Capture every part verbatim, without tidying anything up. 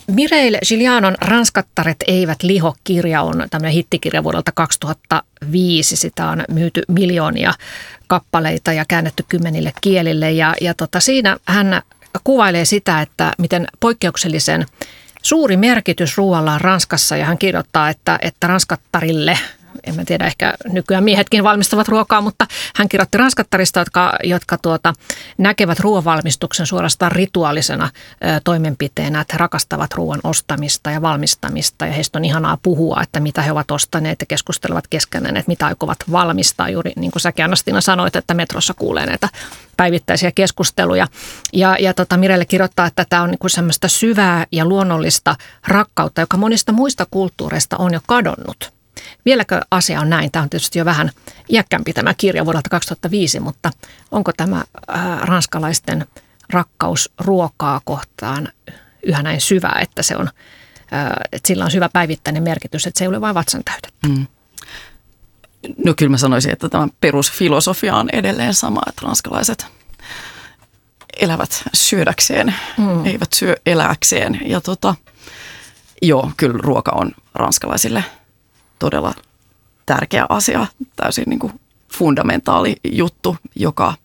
Mireille Gillianon Ranskattaret eivät liho -kirja on tämmöinen hittikirja vuodelta kaksituhattaviisi. Sitä on myyty miljoonia kappaleita ja käännetty kymmenille kielille. Ja, ja tota, siinä hän kuvailee sitä, että miten poikkeuksellisen suuri merkitys ruoalla on Ranskassa. Ja hän kirjoittaa, että, että ranskattarille, en mä tiedä, ehkä nykyään miehetkin valmistavat ruokaa, mutta hän kirjoitti ranskattarista, jotka, jotka tuota, näkevät ruoanvalmistuksen suorastaan rituaalisena ö, toimenpiteenä, että he rakastavat ruoan ostamista ja valmistamista ja heistä on ihanaa puhua, että mitä he ovat ostaneet ja keskustelevat keskenään, että mitä aikovat valmistaa. Juuri niin kuin säkin, Anna-Stiina, sanoit, että metrossa kuulee näitä päivittäisiä keskusteluja. Ja, ja tota, Mireille kirjoittaa, että tämä on niin kuin semmoista syvää ja luonnollista rakkautta, joka monista muista kulttuureista on jo kadonnut. Vieläkö asia on näin? Tämä on tietysti jo vähän iäkkämpi tämä kirja vuodelta kaksituhattaviisi, mutta onko tämä ää, ranskalaisten rakkaus ruokaa kohtaan yhä näin syvää, että, se on, ää, että sillä on syvä päivittäinen merkitys, että se ei ole vain vatsan täytä? Mm. No kyllä mä sanoisin, että tämä perusfilosofia on edelleen sama, että ranskalaiset elävät syödäkseen, mm. eivät syö elääkseen. Ja tota, joo, kyllä ruoka on ranskalaisille todella tärkeä asia, täysin niin kuin fundamentaali juttu, joka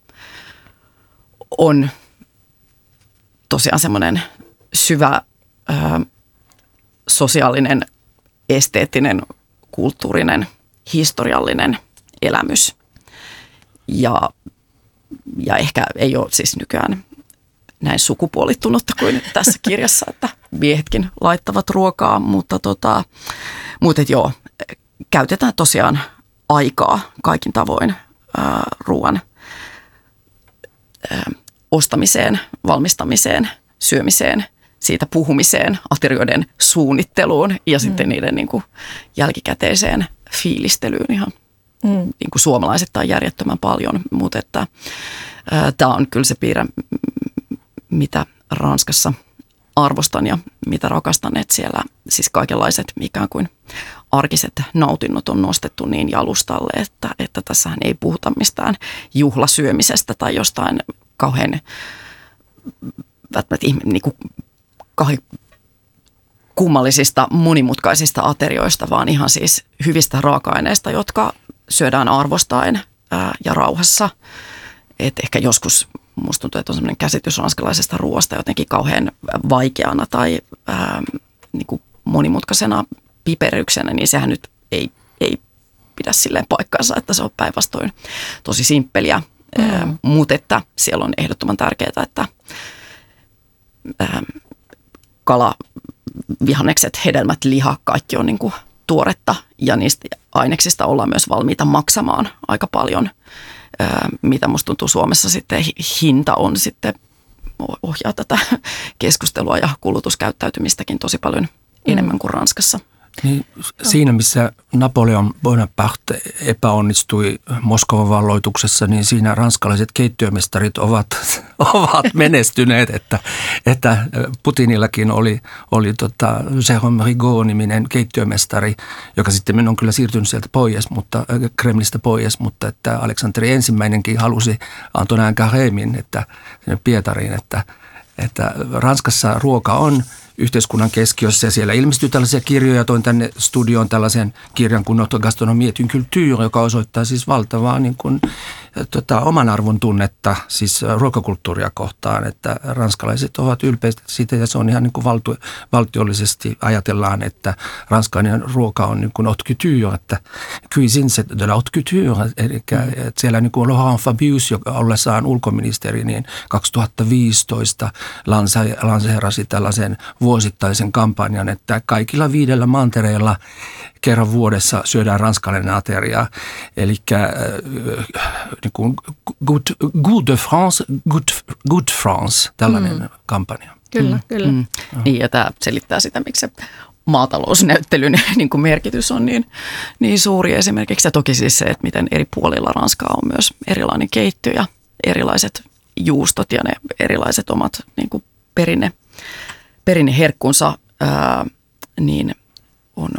on tosiaan semmoinen syvä ö, sosiaalinen, esteettinen, kulttuurinen, historiallinen elämys. Ja, ja ehkä ei ole siis nykyään näin sukupuolittunutta kuin tässä kirjassa, että miehetkin laittavat ruokaa, mutta tota, mutta joo, käytetään tosiaan aikaa kaikin tavoin ää, ruoan ää, ostamiseen, valmistamiseen, syömiseen, siitä puhumiseen, aterioiden suunnitteluun ja mm. sitten niiden niin kuin, jälkikäteiseen fiilistelyyn ihan mm. niin kuin suomalaisittain järjettömän paljon. Mutta että tämä on kyllä se piirre, mitä Ranskassa arvostan ja mitä rakastan, että siellä siis kaikenlaiset ikään kuin arkiset nautinnot on nostettu niin jalustalle, että, että tässähän ei puhuta mistään juhlasyömisestä tai jostain kauhean, välttämättä niin kuin kauhean kummallisista, monimutkaisista aterioista, vaan ihan siis hyvistä raaka-aineista, jotka syödään arvostaen ää, ja rauhassa. Et ehkä joskus musta tuntuu, että on sellainen käsitys ranskalaisesta ruoasta jotenkin kauhean vaikeana tai ää, niin kuin monimutkaisena piperyksenä, niin sehän nyt ei, ei pidä silleen paikkaansa, että se on päinvastoin tosi simppeliä. Mm. Ää, mutta että siellä on ehdottoman tärkeää, että ää, kala, vihannekset, hedelmät, liha, kaikki on niin kuin tuoretta ja niistä aineksista ollaan myös valmiita maksamaan aika paljon. Mitä musta tuntuu Suomessa sitten hinta on sitten ohjaa tätä keskustelua ja kulutuskäyttäytymistäkin tosi paljon enemmän kuin Ranskassa. Niin, siinä, missä Napoleon Bonaparte epäonnistui Moskovan valloituksessa, niin siinä ranskalaiset keittiömestarit ovat, ovat menestyneet, että, että Putinillakin oli, oli tota Jérôme Rigaud-niminen keittiömestari, joka sitten on kyllä siirtynyt sieltä pois, mutta Kremlistä pois, mutta että Aleksanteri ensimmäinenkin halusi Antonin Carêmin, että Pietariin, että, että Ranskassa ruoka on yhteiskunnan keskiössä ja siellä ilmestyy tällaisia kirjoja. Toin tänne studioon tällaisen kirjan kuin Notre Gastronomie et une culture, joka osoittaa siis valtavaa niin kuin, tota, oman arvon tunnetta siis ruokakulttuuria kohtaan, että ranskalaiset ovat ylpeitä siitä ja se on ihan niin kuin valtu, valtiollisesti ajatellaan, että ranskalainen ruoka on niin kuin haute couture, että cuisine c'est de la haute couture, eli mm. että siellä niin kuin Laurent Fabius, joka ollessaan ulkoministeri, niin kaksituhattaviisitoista lanseerasi tällaisen vuosittaisen kampanjan, että kaikilla viidellä mantereella kerran vuodessa syödään ranskalainen ateria. Eli äh, niin kuin good, good de France, good, good France, tällainen mm. kampanja. Kyllä, mm. kyllä. Mm. Niin, ja tämä selittää sitä, miksi se maatalousnäyttelyn niin kuin merkitys on niin, niin suuri esimerkiksi. Ja toki siis se, että miten eri puolilla Ranskaa on myös erilainen keittiö ja erilaiset juustot ja ne erilaiset omat niin kuin perinne perinneherkkunsa, ää, niin on,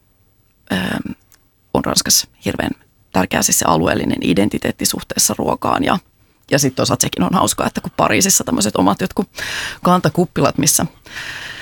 ää, on Ranskassa hirveän tärkeä siis se alueellinen identiteetti suhteessa ruokaan. Ja, ja sitten toisaalta sekin on hauskaa, että kun Pariisissa tämmöiset omat jotkut kantakuppilat, missä